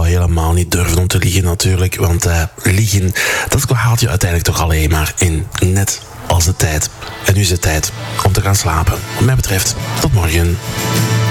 helemaal niet durven om te liegen natuurlijk. Want liegen, dat haalt je uiteindelijk toch alleen maar in. Net als de tijd. En nu is het tijd om te gaan slapen. Wat mij betreft, tot morgen.